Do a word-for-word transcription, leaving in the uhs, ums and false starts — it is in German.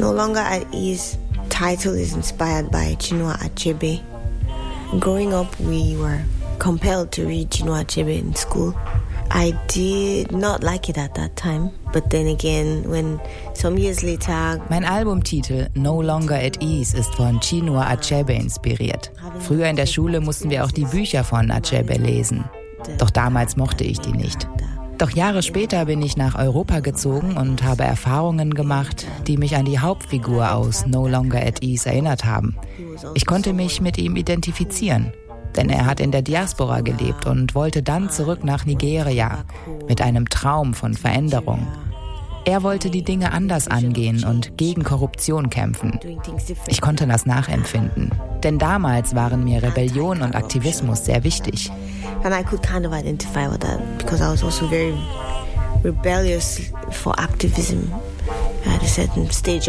No Longer at Ease title is inspired by Chinua Achebe. Growing up, we were compelled to read Chinua Achebe in school. I did not like it at that time, but then again, when some years later... Mein Albumtitel No Longer at Ease ist von Chinua Achebe inspiriert. Früher in der Schule mussten wir auch die Bücher von Achebe lesen. Doch damals mochte ich die nicht. Doch Jahre später bin ich nach Europa gezogen und habe Erfahrungen gemacht, die mich an die Hauptfigur aus No Longer at Ease erinnert haben. Ich konnte mich mit ihm identifizieren. Denn er hat in der Diaspora gelebt und wollte dann zurück nach Nigeria mit einem Traum von Veränderung. Er wollte die Dinge anders angehen und gegen Korruption kämpfen. Ich konnte das nachempfinden, denn damals waren mir Rebellion und Aktivismus sehr wichtig. And I could kind of identify with that because I was also very rebellious for activism at a certain stage